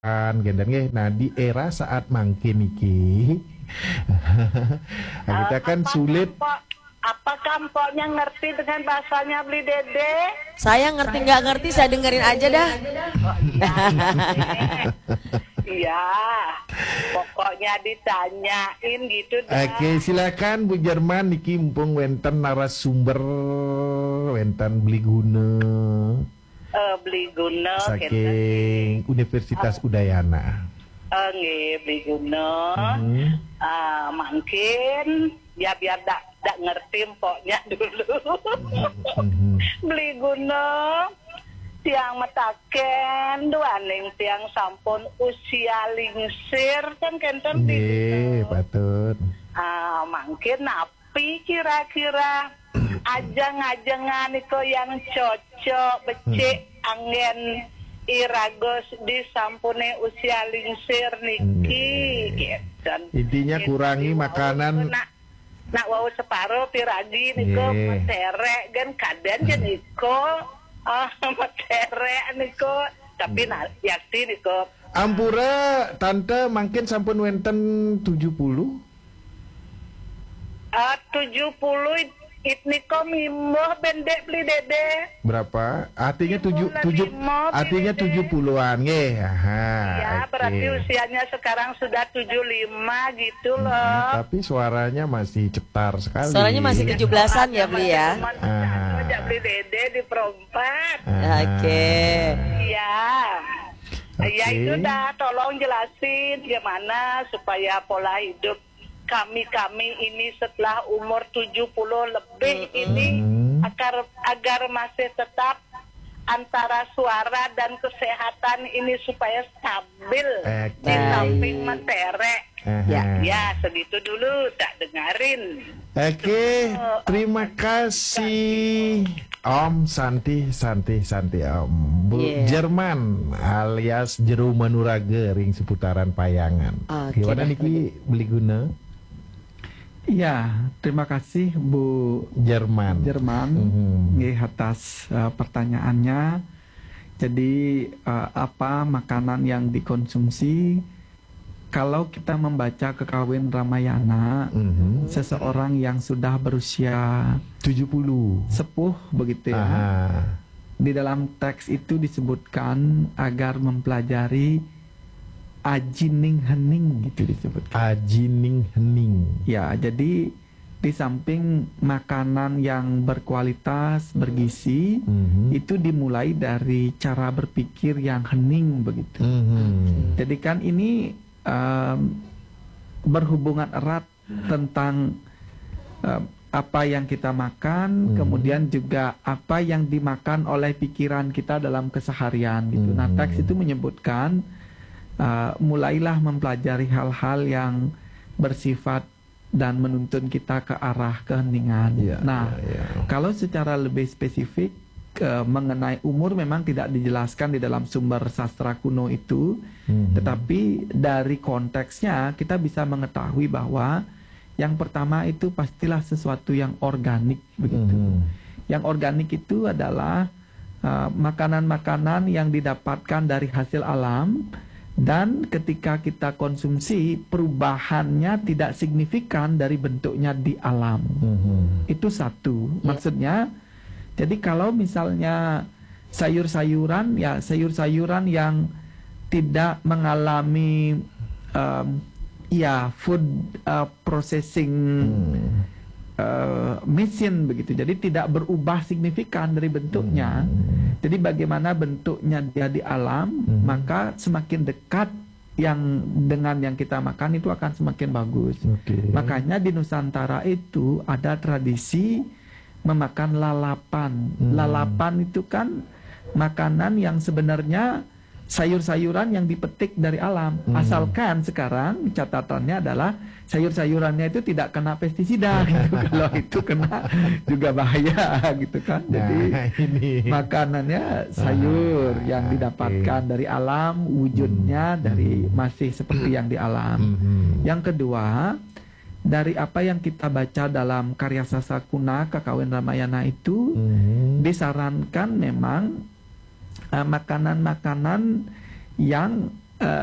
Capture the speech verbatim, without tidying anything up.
kan gendeng nggih. Nah di era saat mangkin iki nah, Eh, kita kan apa sulit. kampok, apa kampoknya ngerti dengan bahasanya beli dede? Saya ngerti nggak ngerti, saya dengerin aja dah. Oh iya, iya. Pokoknya ditanyain gitu dah. Oke, silakan Bu Jerman niki mumpung wenten narasumber wenten beli guna Eh, beli guna, saking Universitas Udayana. Eh, nggih, beli guna. Hmm. Ah, mungkin ya biar dak dak ngerti pokoknya dulu. Hmm. Beli guna tiang metaken duaning tiang sampun usia lingsir kan kenten di Nggih, patut. ah mungkin napi kira-kira ajang-ajangan iko yang cocok becik angin iragos di sampune usia lingsir niki gitu. Intinya kurangi makanan. Nak nak wau separuh piragi niko Nggih. meterek kan kadan jen iko ah meterek niko tapi nak yakti niko Ampura tante mungkin sampun wenten tujuh puluh. ah tujuh puluh it niko mimoh bendek beli dede. Berapa? Artinya tujuh Lima, tujuh lima, artinya Bide. tujuh puluhan nggih. Aha. Ya oke. berarti usianya sekarang sudah tujuh puluh lima gitu Hmm, loh. tapi suaranya masih cetar sekali. Suaranya masih tujuh belasan ya beli ya. Ah. Ajak beli dede di perempat. Ah. Oke. Iya. Oke. Ya itu dah tolong jelasin gimana supaya pola hidup kami-kami ini setelah umur tujuh puluh lebih ini agar agar masih tetap antara suara dan kesehatan ini supaya stabil Oke. di samping menterek. Aha. Ya, Ya, segitu dulu tak dengarin. Oke, terima kasih Om Santi Santi Santi Om Bu Yeah. Jerman alias Jero Manurage ring seputaran Payangan. Oke, Gimana dah. niki beli guna Iya, terima kasih Bu Jerman. Jerman Mhm. nggih, atas uh, pertanyaannya. Jadi uh, apa makanan yang dikonsumsi kalau kita membaca Kekawin Ramayana, Mhm. seseorang yang sudah berusia tujuh puluh. sepuh begitu ya. Aha. Di dalam teks itu disebutkan agar mempelajari ajining hening gitu disebutkan. Ajining hening. Ya, jadi di samping makanan yang berkualitas, bergizi, Mhm. itu dimulai dari cara berpikir yang hening begitu. Mhm. Jadi kan ini em, berhubungan erat tentang em, apa yang kita makan, Mhm. kemudian juga apa yang dimakan oleh pikiran kita dalam keseharian gitu. Nah, Mhm. teks itu menyebutkan uh, mulailah mempelajari hal-hal yang bersifat dan menuntun kita ke arah keheningan. Iya, Nah, iya, iya. kalau secara lebih spesifik uh, mengenai umur memang tidak dijelaskan di dalam sumber sastra kuno itu, Mhm. tetapi dari konteksnya kita bisa mengetahui bahwa yang pertama itu pastilah sesuatu yang organik begitu. Mhm. Yang organik itu adalah uh, makanan-makanan yang didapatkan dari hasil alam, dan ketika kita konsumsi perubahannya tidak signifikan dari bentuknya di alam. Mhm. Itu satu. Maksudnya, jadi kalau misalnya sayur-sayuran, ya sayur-sayuran yang tidak mengalami um, ya food uh, processing Hmm. uh, mesin begitu, jadi tidak berubah signifikan dari bentuknya. Jadi bagaimana bentuknya dia di alam, Hmm. maka semakin dekat yang dengan yang kita makan itu akan semakin bagus. Oke. Makanya di Nusantara itu ada tradisi memakan lalapan. Hmm. Lalapan itu kan makanan yang sebenarnya sayur-sayuran yang dipetik dari alam. Hmm. Asalkan sekarang catatannya adalah sayur-sayurannya itu tidak kena pestisida gitu. Kalau itu kena juga bahaya gitu kan. Jadi Nah, ini. makanannya sayur Ah, yang didapatkan dari alam, wujudnya dari masih seperti yang di alam. Mhm. Yang kedua, dari apa yang kita baca dalam karya sastra kuna Kakawin Ramayana itu, Mhm. disarankan memang uh, makanan-makanan yang